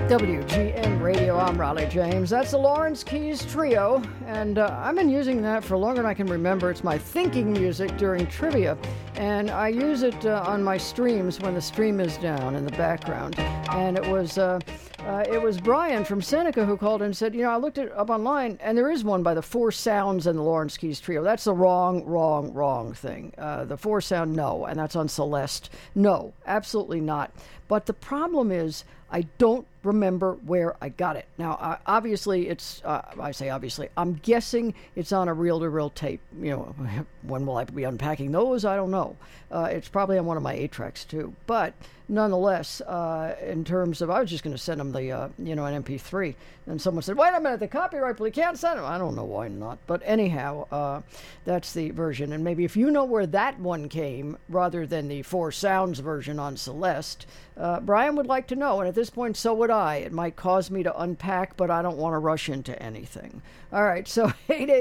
WGN Radio, I'm Raleigh James. That's the Lawrence Keys Trio, and I've been using that for longer than I can remember. It's my thinking music during trivia, and I use it on my streams when the stream is down in the background. And it was Brian from Seneca who called and said, I looked it up online, and there is one by the Four Sounds and the Lawrence Keys Trio. That's the wrong thing. The Four Sound, no, and that's on Celeste. No, absolutely not. But the problem is, I don't remember where I got it. Now, obviously, I say obviously, I'm guessing it's on a reel-to-reel tape. When will I be unpacking those? I don't know. It's probably on one of my 8-tracks, too. But nonetheless, in terms of, I was just going to send them the, an MP3. And someone said, wait a minute, the copyright, we can't send them. I don't know why not. But anyhow, that's the version. And maybe if you know where that one came, rather than the Four Sounds version on Celeste, Brian would like to know. And at this point, so would I. It might cause me to unpack, but I don't want to rush into anything. All right, so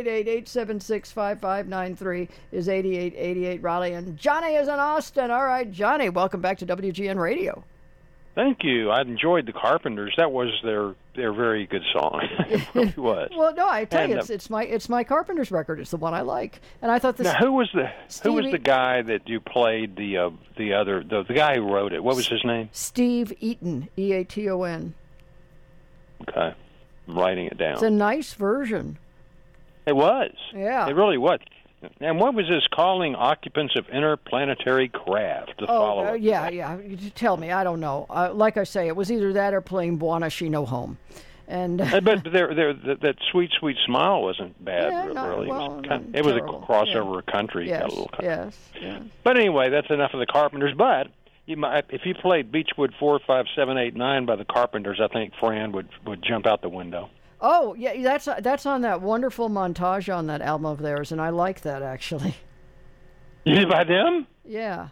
888-876-5593 is 8888 Raleigh. And Johnny is in Austin. All right, Johnny, welcome back to WGN Radio. Thank you. I enjoyed the Carpenters. That was their very good song. It really was. Well, no, I tell you, it's my Carpenters record. It's the one I like. And I thought this. Now, who was the guy that you played the guy who wrote it? What was his name? Steve Eaton, Eaton. Okay, I'm writing it down. It's a nice version. It was. Yeah. It really was. And what was this calling occupants of interplanetary craft? Yeah. You tell me. I don't know. Like I say, it was either that or playing Buona She No Home. And but that sweet smile wasn't bad. Really, it was a crossover country. Yes, kind of little country. Yes. But anyway, that's enough of the Carpenters. But if you played Beechwood 4, 5, 7, 8, 9 by the Carpenters, I think Fran would jump out the window. Oh, yeah, that's on that wonderful montage on that album of theirs, and I like that, actually. By them? Yeah.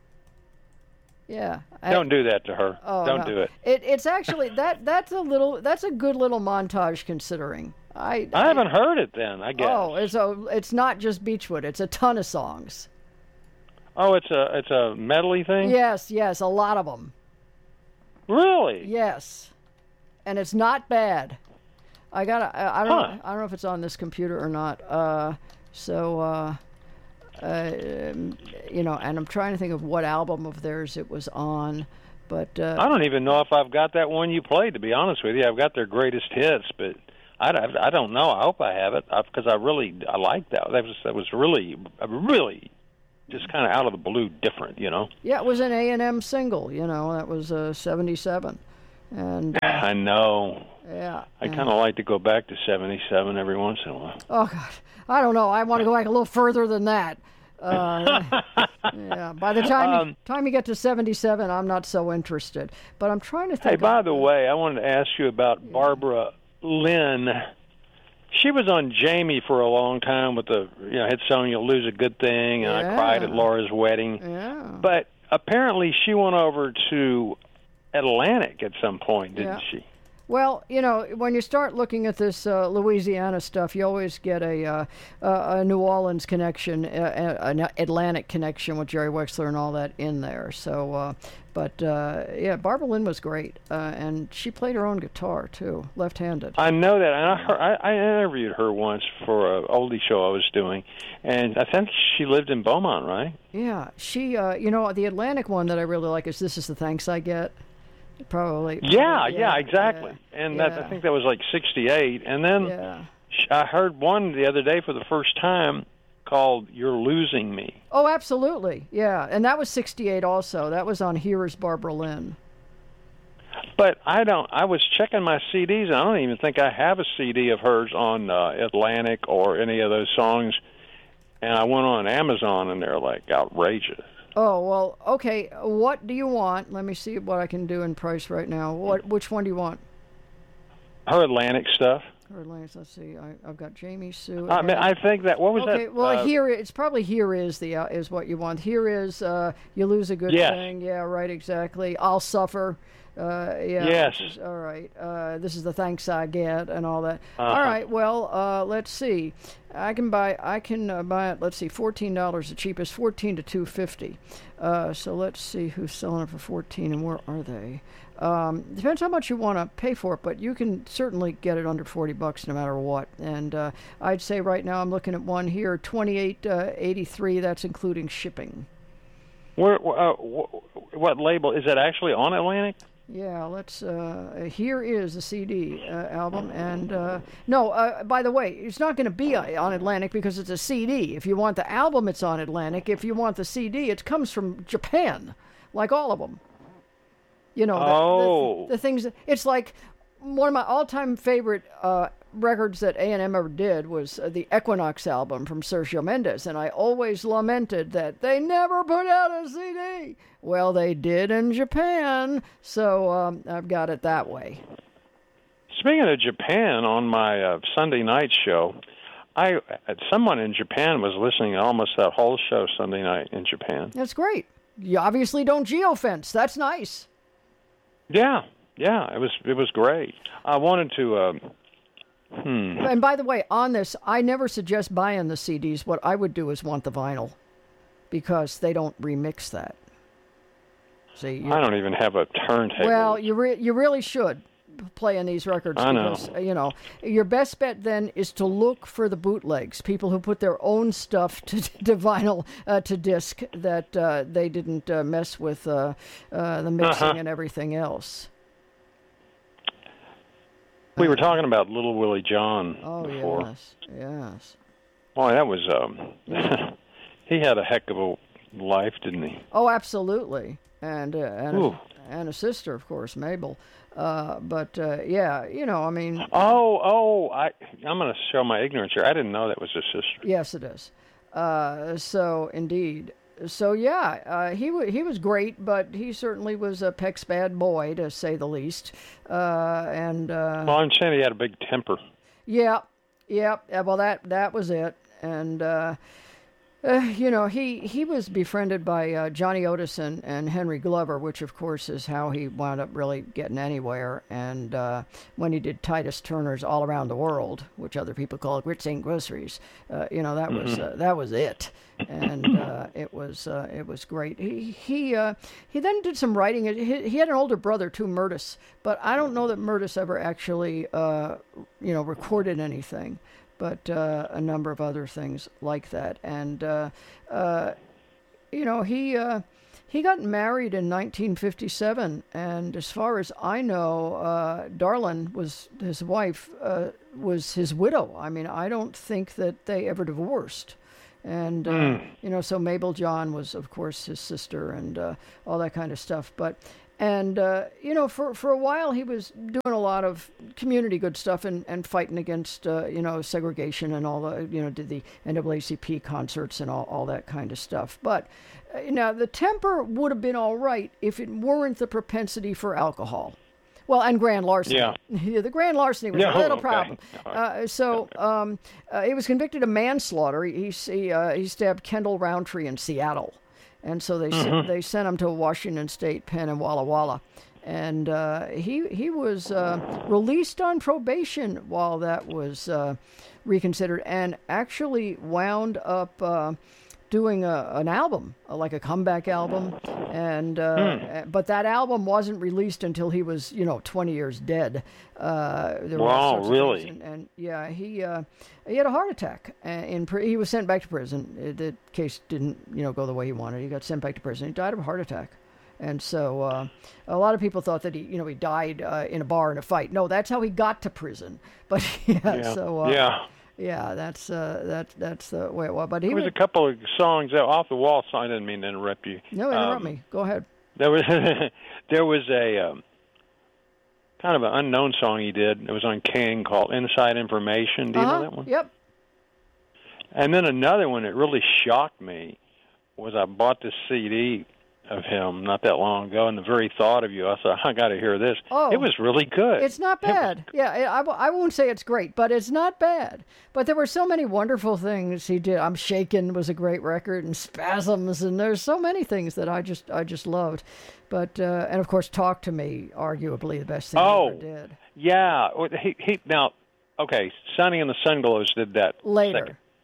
Don't do that to her. Oh, Don't do it. It's actually that's a good little montage considering. I haven't heard it then, I guess. Oh, it's not just Beechwood, it's a ton of songs. Oh, it's a medley thing? Yes, a lot of them. Really? Yes. And it's not bad. I don't know if it's on this computer or not. And I'm trying to think of what album of theirs it was on, but I don't even know if I've got that one you played. To be honest with you, I've got their greatest hits, but I don't know. I hope I have it because I liked that. That was really just kind of out of the blue, different. Yeah, it was an A&M single. That was 77. And I know. Yeah. I kind of like to go back to 77 every once in a while. Oh, God. I don't know. I want to go back a little further than that. Yeah. By the time you get to 77, I'm not so interested. But I'm trying to think. Hey, by the way, I wanted to ask you about Barbara Lynn. She was on Jamie for a long time with the hit song "You'll Lose a Good Thing," and I cried at Laura's wedding. Yeah. But apparently, she went over to Atlantic at some point, didn't she? Well, when you start looking at this Louisiana stuff, you always get a New Orleans connection, an Atlantic connection with Jerry Wexler and all that in there. So, Barbara Lynn was great, and she played her own guitar too, left-handed. I know that, and I interviewed her once for an oldie show I was doing, and I think she lived in Beaumont, right? Yeah, she, the Atlantic one that I really like is "This Is the Thanks I Get." Probably. Yeah, exactly. And I think that was like 68. And then I heard one the other day for the first time called "You're Losing Me." Oh, absolutely. Yeah, and that was 68 also. That was on Here Is Barbara Lynn. But I was checking my CDs, and I don't even think I have a CD of hers on Atlantic or any of those songs. And I went on Amazon, and they're like outrageous. Oh, well, okay. What do you want? Let me see what I can do in price right now. Which one do you want? Her Atlantic stuff. Her Atlantic, let's see. I've got Jamie Sue. I think that, what was that? Okay, well, it's probably "Here Is" is what you want. "Here Is," "You Lose a Good Thing." Yeah, right, exactly. "I'll Suffer." Yes. All right. This is the "Thanks I Get" and all that. All right. Well, let's see. I can buy it. Let's see, $14. The cheapest, $14 to $2.50. So let's see who's selling it for $14 and where are they? Depends how much you want to pay for it, but you can certainly get it under $40 no matter what. And I'd say right now I'm looking at one here, $28.83. That's including shipping. What label is that? Actually on Atlantic? Yeah, let's. Here is the CD album, and no. By the way, it's not going to be on Atlantic because it's a CD. If you want the album, it's on Atlantic. If you want the CD, it comes from Japan, like all of them. You know, the things. It's like one of my all-time favorite records that A&M ever did was the Equinox album from Sergio Mendes, and I always lamented that they never put out a CD. Well, they did in Japan, so I've got it that way. Speaking of Japan, on my Sunday night show, someone in Japan was listening to almost that whole show Sunday night in Japan. That's great. You obviously don't geofence. That's nice. Yeah, it was great. I wanted to. And by the way, on this, I never suggest buying the CDs. What I would do is want the vinyl, because they don't remix that. See, I don't even have a turntable. Well, you really should play in these records. I know. Because, your best bet then is to look for the bootlegs, people who put their own stuff to vinyl, to disc, that they didn't mess with the mixing and everything else. We were talking about Little Willie John before. Yes. Boy, that was he had a heck of a life, didn't he? Oh, absolutely. And a sister, of course, Mabel. Yeah, I mean. I'm going to show my ignorance here. I didn't know that was his sister. Yes, it is. So indeed. So yeah, he was great, but he certainly was a Peck's bad boy, to say the least. Well, I'm saying he had a big temper. Yeah. Well, that was it, and he was befriended by Johnny Otis and Henry Glover, which of course is how he wound up really getting anywhere. And when he did Titus Turner's All Around the World, which other people call Grits Ain't Groceries, that was it. And it was great. He then did some writing. He had an older brother too, Murtis, but I don't know that Murtis ever actually recorded anything, but a number of other things like that. And he got married in 1957, and as far as I know, Darlin was his wife, was his widow. I mean, I don't think that they ever divorced. And, so Mabel John was, of course, his sister, and all that kind of stuff. For a while he was doing a lot of community good stuff and fighting against, segregation and all the, did the NAACP concerts and all that kind of stuff. But, the temper would have been all right if it weren't the propensity for alcohol. Well, and grand larceny. Yeah. The grand larceny was a little problem. He was convicted of manslaughter. He stabbed Kendall Roundtree in Seattle. And so they sent him to a Washington State pen in Walla Walla. And he was released on probation while that was reconsidered, and actually wound up doing an album, like a comeback album, and but that album wasn't released until he was 20 years dead. Wow, really? And yeah, he had a heart attack. He was sent back to prison. The case didn't go the way he wanted. He got sent back to prison. He died of a heart attack. And so a lot of people thought that he died in a bar in a fight. No, that's how he got to prison. But yeah, that's the way it was. But there was a couple of songs off the wall. So I didn't mean to interrupt you. No, interrupt me. Go ahead. There was a kind of an unknown song he did. It was on King called "Inside Information." Do you know that one? Yep. And then another one that really shocked me was I bought this CD of him not that long ago, and the very thought of you, I thought, I got to hear this. Oh, it was really good. It's not bad. I won't say it's great, but it's not bad. But there were so many wonderful things he did. I'm Shaken was a great record, and Spasms, and there's so many things that I just loved. But and of course, Talk to Me, arguably the best thing he ever did. Yeah. He now, okay, Sonny and the Sunglows did that later.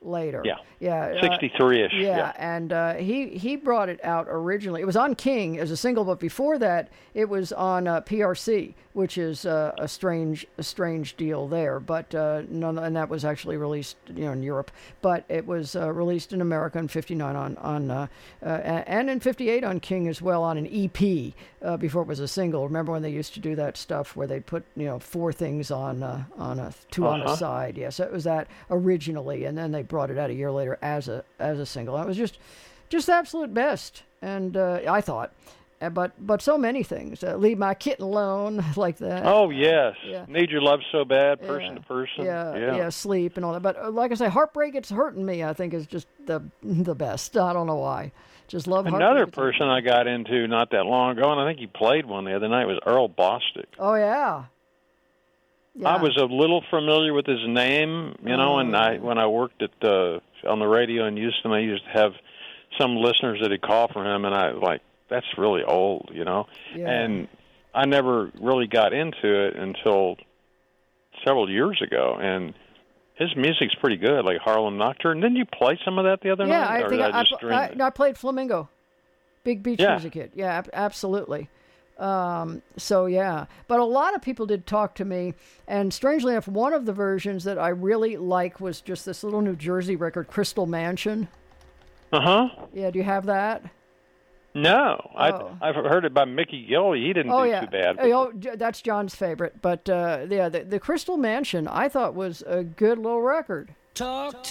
later. Yeah. Yeah. 63-ish. Yeah, and he brought it out originally. It was on King as a single, but before that, it was on PRC, which is a strange deal there. But and that was actually released, in Europe. But it was released in America in '59 and in '58 on King as well on an EP before it was a single. Remember when they used to do that stuff where they put 4 things on two on a side? Yeah, so it was that originally, and then they brought it out a year later as a single. It was just the absolute best, and I thought, but so many things. Leave My Kitten Alone, like that. Oh yes, yeah. Need Your Love So Bad, Person to Person. Yeah, Sleep and all that. But like I say, Heartbreak It's Hurting Me, I think is just the best. I don't know why. Just love another person I got into not that long ago, and I think he played one the other night, was Earl Bostic. Oh yeah. Yeah. I was a little familiar with his name, and when I worked on the radio in Houston, I used to have some listeners that would call for him, and I like, that's really old, Yeah. And I never really got into it until several years ago, and his music's pretty good, like Harlem Nocturne. Didn't you play some of that the other night? Yeah, I think I played Flamingo, Big Beach Music hit. Yeah, absolutely. So yeah, but a lot of people did talk to me, and strangely enough, one of the versions that I really like was just this little New Jersey record, Crystal Mansion. Yeah, do you have that? No, I've heard it by Mickey Gill. He didn't do too bad. Oh, that's John's favorite. But the Crystal Mansion I thought was a good little record. Talk